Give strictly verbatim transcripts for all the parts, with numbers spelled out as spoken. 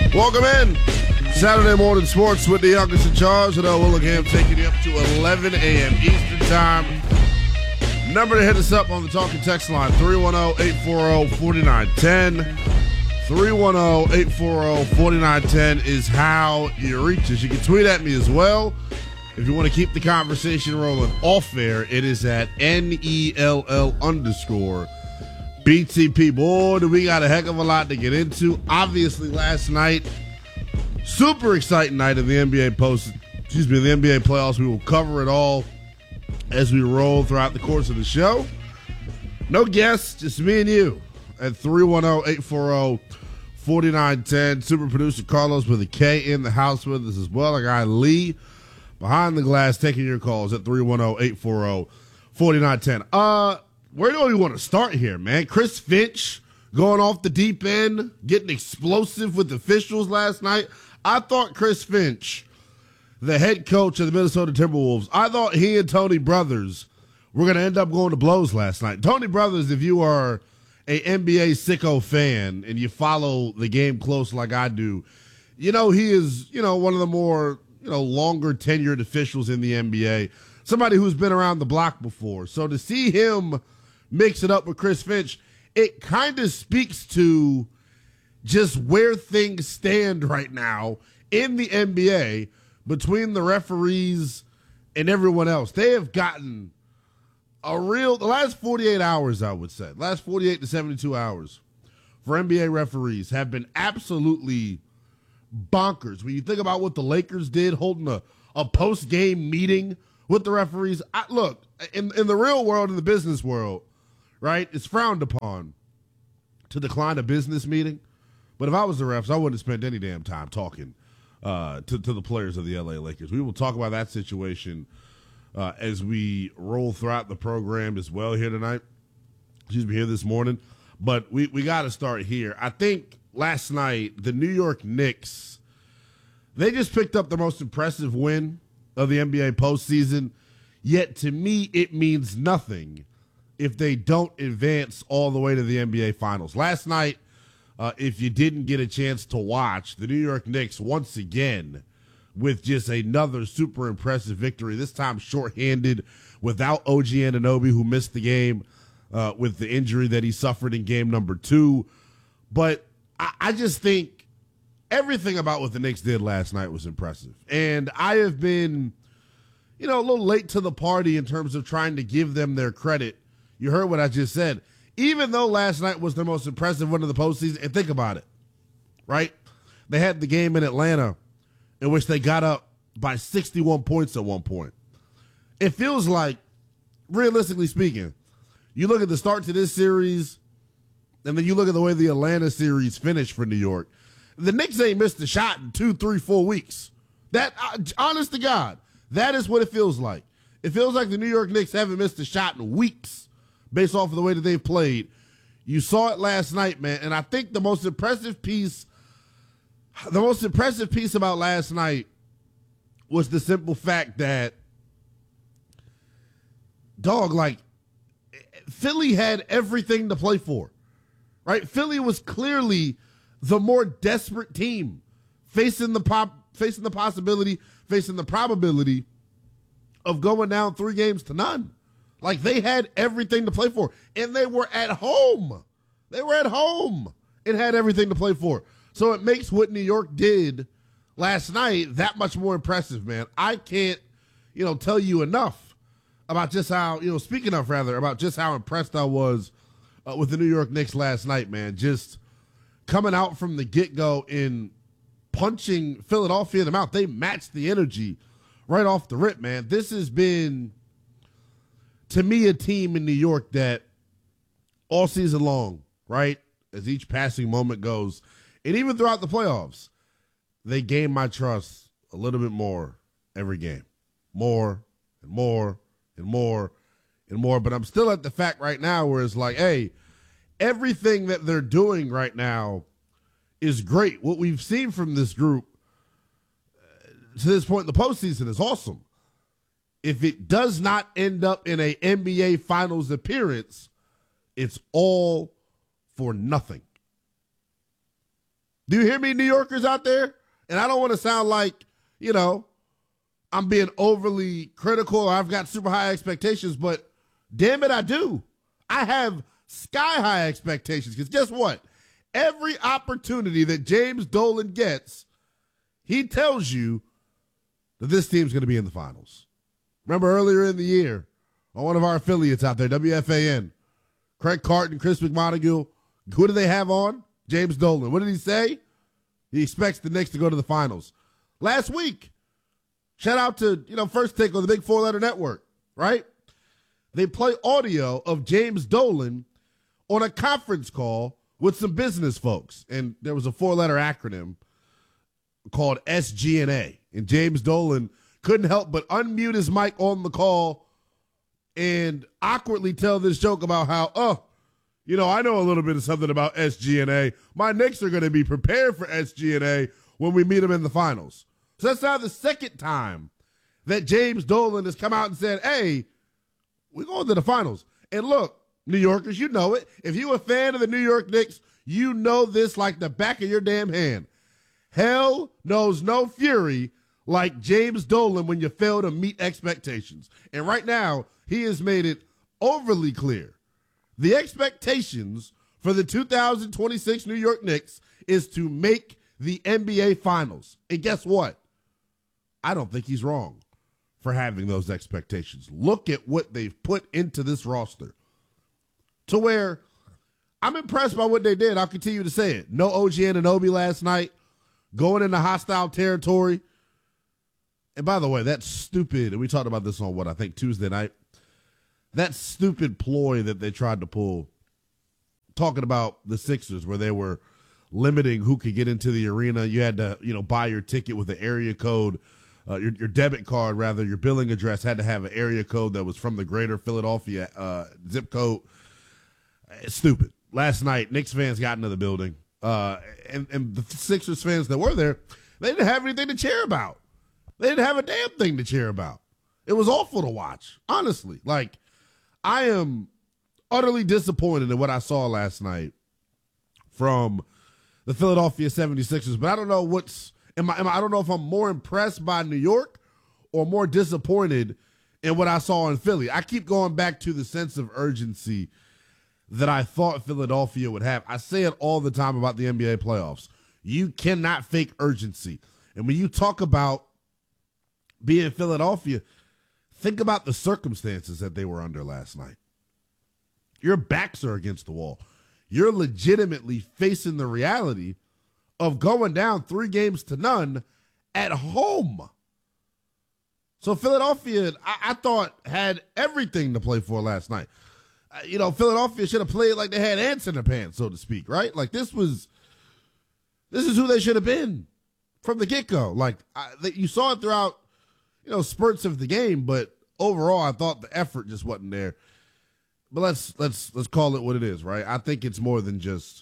Welcome in. Saturday morning sports with the youngest in charge. Hello, Willingham, taking you up to eleven a.m. Eastern time. Number to hit us up on the talking text line, three one zero, eight four zero, four nine one zero. three one zero, eight four zero, four nine one zero is how you reach us. You can tweet at me as well. If you want to keep the conversation rolling off air, it is at N E L L underscore B T P. Boy, do we got a heck of a lot to get into. Obviously, last night, super exciting night of the N B A post, excuse me, the N B A playoffs. We will cover it all as we roll throughout the course of the show. No guests, just me and you at three one zero, eight four zero, four nine one zero. Super producer Carlos with a K in the house with us as well. Our guy Lee behind the glass taking your calls at three one zero, eight four zero, four nine one zero. Uh, where do we want to start here, man? Chris Finch going off the deep end, getting explosive with officials last night. I thought Chris Finch, the head coach of the Minnesota Timberwolves, I thought he and Tony Brothers were going to end up going to blows last night. Tony Brothers, if you are a N B A sicko fan and you follow the game close like I do, you know he is, you know, one of the more, you know, longer tenured officials in the N B A, somebody who's been around the block before. So to see him mix it up with Chris Finch, it kind of speaks to just where things stand right now in the N B A between the referees and everyone else. They have gotten a real, the last forty-eight hours, I would say, last forty-eight to seventy-two hours for N B A referees have been absolutely bonkers. When you think about what the Lakers did, holding a, a post-game meeting with the referees. I, look, in, in the real world, in the business world, right, it's frowned upon to decline a business meeting. But if I was the refs, I wouldn't have spent any damn time talking uh, to, to the players of the L A Lakers. We will talk about that situation uh, as we roll throughout the program as well here tonight. Excuse me, here this morning. But we, we got to start here. I think last night, the New York Knicks, they just picked up the most impressive win of the N B A postseason. Yet, to me, it means nothing if they don't advance all the way to the N B A Finals. Last night, uh, if you didn't get a chance to watch, the New York Knicks, once again, with just another super impressive victory, this time shorthanded without O G Anunoby, who missed the game uh, with the injury that he suffered in game number two. But I, I just think everything about what the Knicks did last night was impressive. And I have been, you know, a little late to the party in terms of trying to give them their credit. You heard what I just said. Even though last night was their most impressive one of the postseason, and think about it, right? They had the game in Atlanta in which they got up by sixty-one points at one point. It feels like, realistically speaking, you look at the start to this series, and then you look at the way the Atlanta series finished for New York. The Knicks ain't missed a shot in two, three, four weeks. That, uh, honest to God, that is what it feels like. It feels like the New York Knicks haven't missed a shot in weeks based off of the way that they've played. You saw it last night, man, and I think the most impressive piece, the most impressive piece about last night was the simple fact that, dog, like, Philly had everything to play for, right? Philly was clearly the more desperate team, facing the pop, facing the possibility, facing the probability of going down three games to none. Like, they had everything to play for, and they were at home. They were at home and had everything to play for. So it makes what New York did last night that much more impressive, man. I can't, you know, tell you enough about just how, you know, speaking of, rather, about just how impressed I was uh, with the New York Knicks last night, man. Just coming out from the get-go and punching Philadelphia in the mouth. They matched the energy right off the rip, man. This has been, to me, a team in New York that all season long, right, as each passing moment goes, and even throughout the playoffs, they gain my trust a little bit more every game. More and more and more and more. But I'm still at the fact right now where it's like, hey, everything that they're doing right now is great. What we've seen from this group uh, to this point in the postseason is awesome. If it does not end up in a N B A Finals appearance, it's all for nothing. Do you hear me, New Yorkers out there? And I don't want to sound like, you know, I'm being overly critical or I've got super high expectations, but damn it, I do. I have sky high expectations because guess what? Every opportunity that James Dolan gets, he tells you that this team's going to be in the finals. Remember earlier in the year on one of our affiliates out there, W F A N, Craig Carton, Chris McMonagle, who do they have on? James Dolan. What did he say? He expects the Knicks to go to the finals. Last week, shout out to, you know, First Take on the Big Four Letter Network, right? They play audio of James Dolan on a conference call with some business folks. And there was a four-letter acronym called S G N A. And James Dolan couldn't help but unmute his mic on the call and awkwardly tell this joke about how, oh, you know, I know a little bit of something about S G N A. My Knicks are going to be prepared for S G N A when we meet them in the finals. So that's now the second time that James Dolan has come out and said, hey, we're going to the finals. And look, New Yorkers, you know it. If you're a fan of the New York Knicks, you know this like the back of your damn hand. Hell knows no fury like James Dolan when you fail to meet expectations. And right now, he has made it overly clear. The expectations for the two thousand twenty-six New York Knicks is to make the N B A Finals. And guess what? I don't think he's wrong for having those expectations. Look at what they've put into this roster to where I'm impressed by what they did. I'll continue to say it. No O G Anunoby last night, going into hostile territory. And by the way, that's stupid. And we talked about this on what I think Tuesday night. That stupid ploy that they tried to pull, talking about the Sixers, where they were limiting who could get into the arena. You had to, you know, buy your ticket with an area code, uh, your, your debit card, rather, your billing address had to have an area code that was from the greater Philadelphia uh, zip code. It's stupid. Last night, Knicks fans got into the building, uh, and, and the Sixers fans that were there, they didn't have anything to cheer about. They didn't have a damn thing to cheer about. It was awful to watch, honestly. Like, I am utterly disappointed in what I saw last night from the Philadelphia seventy-sixers, but I don't know what's am I, am I I don't know if I'm more impressed by New York or more disappointed in what I saw in Philly. I keep going back to the sense of urgency that I thought Philadelphia would have. I say it all the time about the N B A playoffs. You cannot fake urgency. And when you talk about being Philadelphia, think about the circumstances that they were under last night. Your backs are against the wall. You're legitimately facing the reality of going down three games to none at home. So Philadelphia, I, I thought, had everything to play for last night. Uh, you know, Philadelphia should have played like they had ants in their pants, so to speak, right? Like this was, this is who they should have been from the get-go. Like I, they, you saw it throughout, you know, spurts of the game, but overall, I thought the effort just wasn't there. But let's let's let's call it what it is, right? I think it's more than just.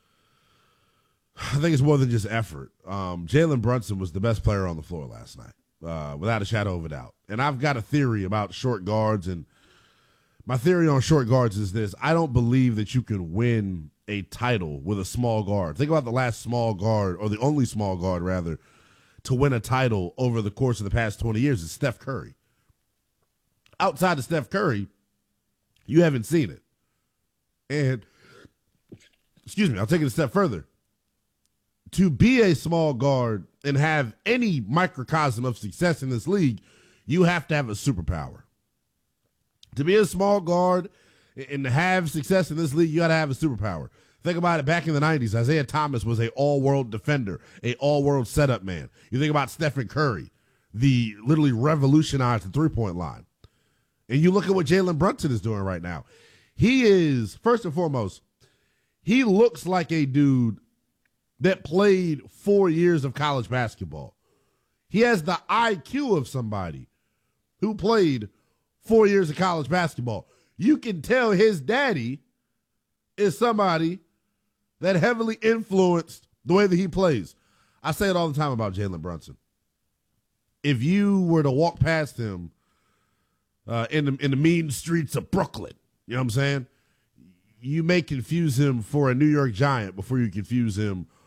I think it's more than just effort. Um, Jalen Brunson was the best player on the floor last night, uh, without a shadow of a doubt. And I've got a theory about short guards, and my theory on short guards is this: I don't believe that you can win a title with a small guard. Think about the last small guard, or the only small guard rather, to win a title over the course of the past twenty years is Steph Curry. Outside of Steph Curry, you haven't seen it. And, excuse me, I'll take it a step further. To be a small guard and have any microcosm of success in this league, you have to have a superpower. To be a small guard and to have success in this league, you got to have a superpower. Think about it. Back in the nineties, Isaiah Thomas was a all-world defender, a all-world setup man. You think about Stephen Curry, the literally revolutionized the three-point line. And you look at what Jalen Brunson is doing right now. He is, first and foremost, he looks like a dude that played four years of college basketball. He has the I Q of somebody who played four years of college basketball. You can tell his daddy is somebody that heavily influenced the way that he plays. I say it all the time about Jalen Brunson. If you were to walk past him uh, in the in the mean streets of Brooklyn, you know what I'm saying? You may confuse him for a New York Giant before you confuse him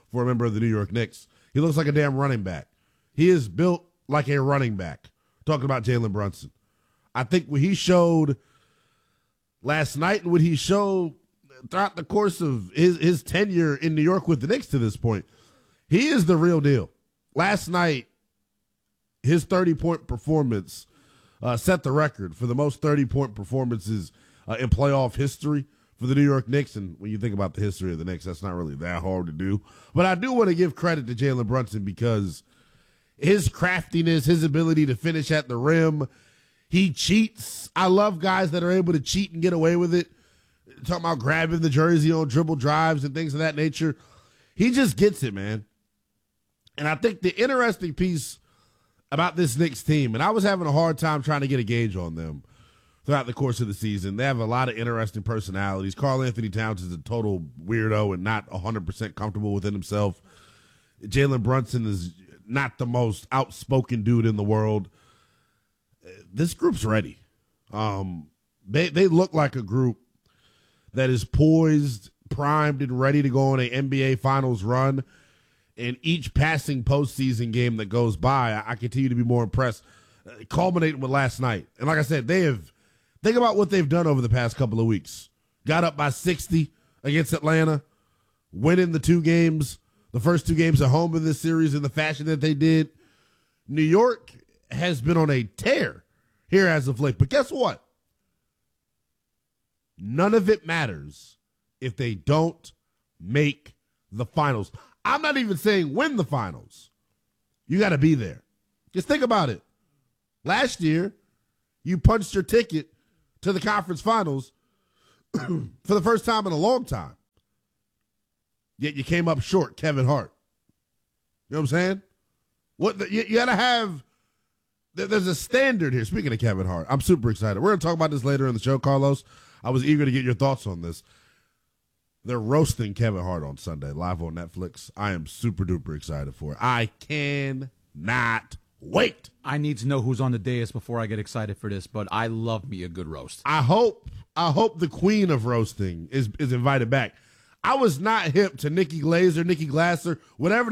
for a member of the New York Knicks. He looks like a damn running back. He is built like a running back. Talking about Jalen Brunson. I think what he showed last night and what he showed throughout the course of his, his tenure in New York with the Knicks to this point, he is the real deal. Last night, his thirty-point performance uh, set the record for the most thirty-point performances uh, in playoff history for the New York Knicks. And when you think about the history of the Knicks, that's not really that hard to do. But I do want to give credit to Jalen Brunson because his craftiness, his ability to finish at the rim, he cheats. I love guys that are able to cheat and get away with it. Talking about grabbing the jersey on dribble drives and things of that nature. He just gets it, man. And I think the interesting piece about this Knicks team, and I was having a hard time trying to get a gauge on them throughout the course of the season. They have a lot of interesting personalities. Karl Anthony Towns is a total weirdo and not one hundred percent comfortable within himself. Jalen Brunson is not the most outspoken dude in the world. This group's ready. Um, they they look like a group that is poised, primed, and ready to go on an N B A Finals run. And each passing postseason game that goes by, I, I continue to be more impressed, uh, culminating with last night. And like I said, they have, think about what they've done over the past couple of weeks. Got up by sixty against Atlanta, winning the two games, the first two games at home in this series in the fashion that they did. New York has been on a tear here as of late. But guess what? None of it matters if they don't make the finals. I'm not even saying win the finals. You got to be there. Just think about it. Last year, you punched your ticket to the conference finals for the first time in a long time. Yet you came up short, Kevin Hart. You know what I'm saying? What the, you, you got to have, there's a standard here. Speaking of Kevin Hart, I'm super excited. We're going to talk about this later in the show, Carlos. I was eager to get your thoughts on this. They're roasting Kevin Hart on Sunday, live on Netflix. I am super duper excited for it. I cannot wait. I need to know who's on the dais before I get excited for this, but I love me a good roast. I hope I hope the queen of roasting is, is invited back. I was not hip to Nikki Glazer, Nikki Glasser, whatever